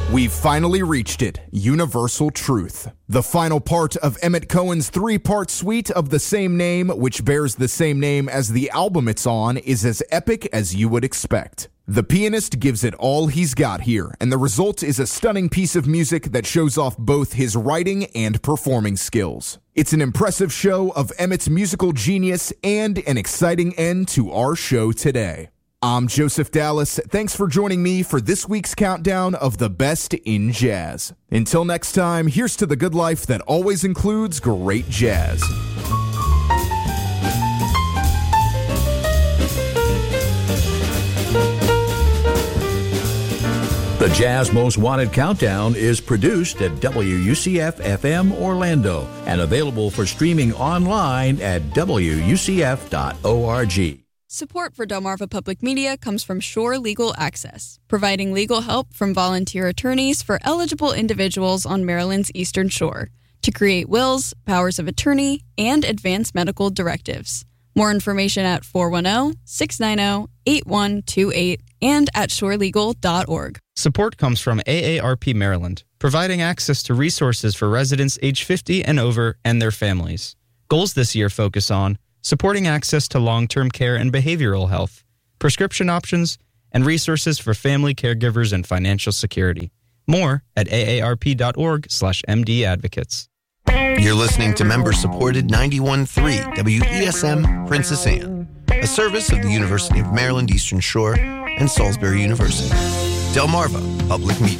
We've finally reached it, Universal Truth. The final part of Emmett Cohen's three-part suite of the same name, which bears the same name as the album it's on, is as epic as you would expect. The pianist gives it all he's got here, and the result is a stunning piece of music that shows off both his writing and performing skills. It's an impressive show of Emmett's musical genius and an exciting end to our show today. I'm Joseph Dallas. Thanks for joining me for this week's countdown of the best in jazz. Until next time, here's to the good life that always includes great jazz. The Jazz Most Wanted Countdown is produced at WUCF-FM Orlando and available for streaming online at WUCF.org. Support for Delmarva Public Media comes from Shore Legal Access, providing legal help from volunteer attorneys for eligible individuals on Maryland's Eastern Shore to create wills, powers of attorney, and advance medical directives. More information at 410-690-8128 and at shorelegal.org. Support comes from AARP Maryland, providing access to resources for residents age 50 and over and their families. Goals this year focus on supporting access to long-term care and behavioral health, prescription options, and resources for family caregivers and financial security. More at aarp.org/MD Advocates. You're listening to member-supported 91.3 WESM Princess Anne, a service of the University of Maryland Eastern Shore and Salisbury University. Delmarva Public Media.